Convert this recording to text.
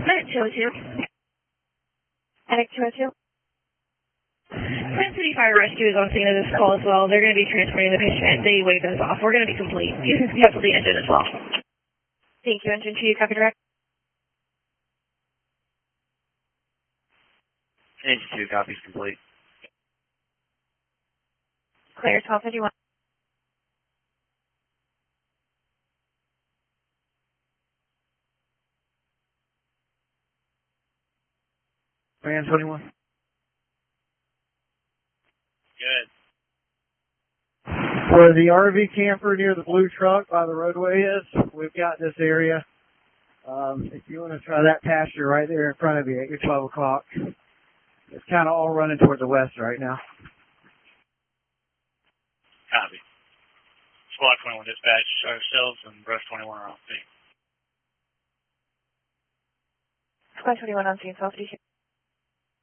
Medic 202. Medic 202. Plant City Fire Rescue is on scene of this call as well. They're going to be transporting the patient. They waived us off. We're going to be complete. You can cancel the engine as well. Thank you, Engine 2. Copy direct. Engine 2, copies complete. Clear 1251. Man 21. Good. Where the RV camper near the blue truck by the roadway is, we've got this area. If you want to try that pasture right there in front of you at your 12 o'clock. It's kind of all running toward the west right now. Copy. Squad 21 dispatch, ourselves and Brush 21 are on scene. Squad 21 on scene, 1232.